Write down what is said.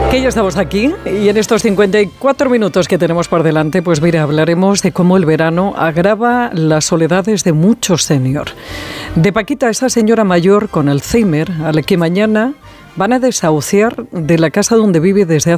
Que ya estamos aquí y en estos 54 minutos que tenemos por delante, pues mira, hablaremos de cómo el verano agrava las soledades de muchos senior. De Paquita, esa señora mayor con Alzheimer, a la que mañana van a desahuciar de la casa donde vive desde hace